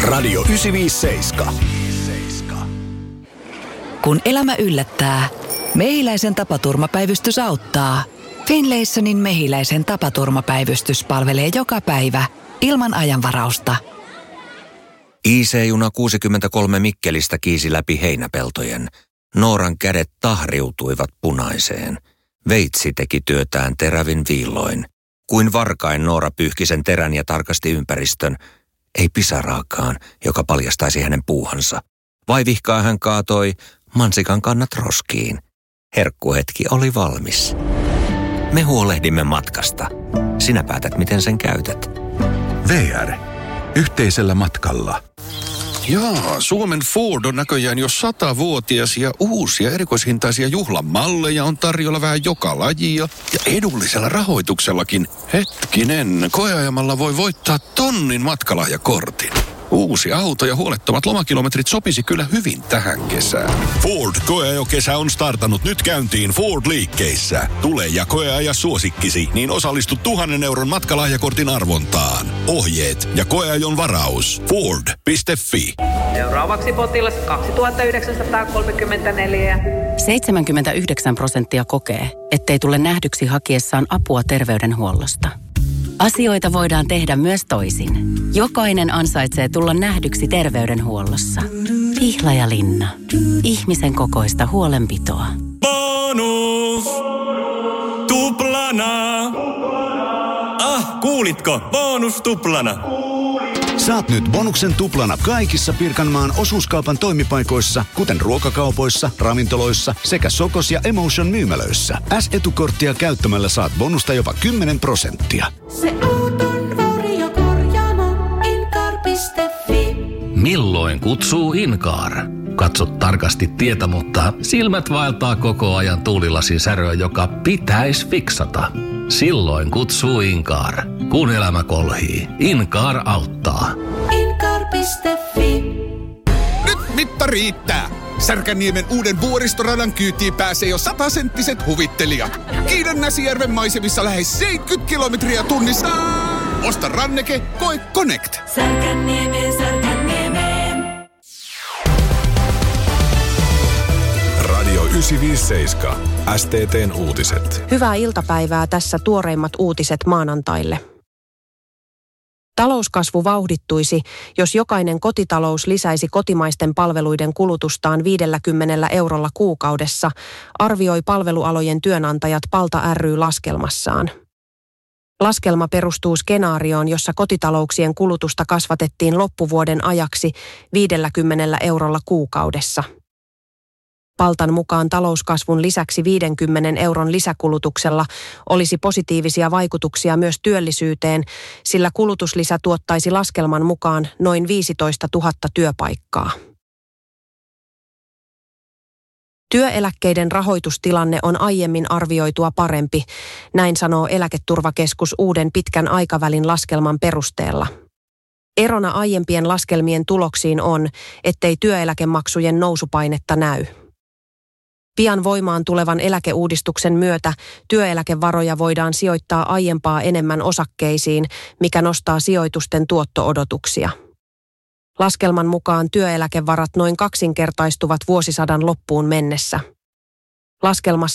Radio 957. Kun elämä yllättää, Mehiläisen tapaturmapäivystys auttaa. Finlaysonin Mehiläisen tapaturmapäivystys palvelee joka päivä ilman ajanvarausta. IC-juna 63 Mikkelistä kiisi läpi heinäpeltojen. Nooran kädet tahriutuivat punaiseen. Veitsi teki työtään terävin viilloin. Kuin varkain Noora pyyhki sen terän ja tarkasti ympäristön. Ei pisaraakaan, joka paljastaisi hänen puuhansa. Vaivihkaa hän kaatoi mansikan kannat roskiin. Herkkuhetki oli valmis. Me huolehdimme matkasta. Sinä päätät, miten sen käytät. VR. Yhteisellä matkalla. Jaa, Suomen Ford on näköjään jo 100-vuotias ja uusia erikoishintaisia juhlamalleja on tarjolla vähän joka lajia. Ja edullisella rahoituksellakin. Hetkinen, koeajamalla voi voittaa 1,000 matkalahjakortin. Uusi auto ja huolettomat lomakilometrit sopisi kyllä hyvin tähän kesään. Ford koeajokesä on startannut nyt käyntiin Ford-liikkeissä. Tule ja koeaja suosikkisi, niin osallistu 1,000 euron matkalahjakortin arvontaan. Ohjeet ja koeajon varaus. Ford.fi. Seuraavaksi potilas 2934. 79% kokee, ettei tule nähdyksi hakiessaan apua terveydenhuollosta. Asioita voidaan tehdä myös toisin. Jokainen ansaitsee tulla nähdyksi terveydenhuollossa. Pihlajalinna. Ihmisen kokoista huolenpitoa. Bonus! Tuplana! Kuulitko? Bonus tuplana! Saat nyt bonuksen tuplana kaikissa Pirkanmaan osuuskaupan toimipaikoissa, kuten ruokakaupoissa, ravintoloissa sekä Sokos ja Emotion myymälöissä. S-etukorttia käyttämällä saat bonusta jopa 10%. Se auton varjokorjaamo Incar.fi. Milloin kutsuu Incar? Katso tarkasti tietä, mutta silmät vaeltaa koko ajan tuulilasin säröä, joka pitäisi fiksata. Silloin kutsuu Incar. Kun elämä kolhii, Incar auttaa. Incar.fi. Nyt mitta riittää. Särkänniemen uuden vuoristoradan kyytiin pääsee jo 100-senttiset huvittelijat. Kiidennäsijärven maisemissa lähes 70 kilometriä tunnissa. Osta ranneke, koe Connect. Särkänniemeen, Särkänniemeen. Radio 957. STT:n uutiset. Hyvää iltapäivää, tässä tuoreimmat uutiset maanantaille. Talouskasvu vauhdittuisi, jos jokainen kotitalous lisäisi kotimaisten palveluiden kulutustaan 50 eurolla kuukaudessa, arvioi palvelualojen työnantajat Palta ry laskelmassaan. Laskelma perustuu skenaarioon, jossa kotitalouksien kulutusta kasvatettiin loppuvuoden ajaksi 50 eurolla kuukaudessa. Paltan mukaan talouskasvun lisäksi 50 euron lisäkulutuksella olisi positiivisia vaikutuksia myös työllisyyteen, sillä kulutuslisä tuottaisi laskelman mukaan noin 15 000 työpaikkaa. Työeläkkeiden rahoitustilanne on aiemmin arvioitua parempi, näin sanoo Eläketurvakeskus uuden pitkän aikavälin laskelman perusteella. Erona aiempien laskelmien tuloksiin on, ettei työeläkemaksujen nousupainetta näy. Pian voimaan tulevan eläkeuudistuksen myötä työeläkevaroja voidaan sijoittaa aiempaa enemmän osakkeisiin, mikä nostaa sijoitusten tuotto-odotuksia. Laskelman mukaan työeläkevarat noin kaksinkertaistuvat vuosisadan loppuun mennessä. Laskelmassa